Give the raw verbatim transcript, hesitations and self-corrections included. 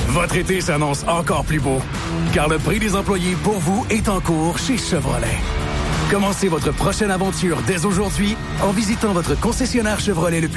Votre été s'annonce encore plus beau, car le prix des employés pour vous est en cours chez Chevrolet. Commencez votre prochaine aventure dès aujourd'hui en visitant votre concessionnaire Chevrolet le plus